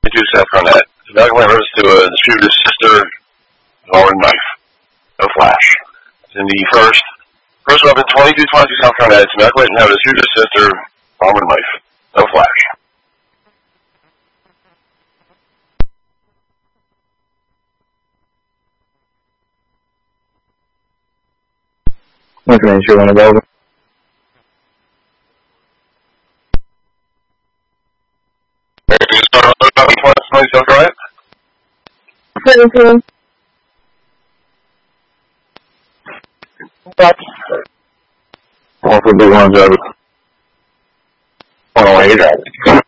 22 South Garnett. Domestic reference to a distributor's sister, Northern knife. No flash. It's in the first weapon, 2222 South Garnett. Domestic weapon have a distributor's sister, Northern knife. No flash. Okay, sure, one over. South Garnett? 17. That's 141 over. 108 over.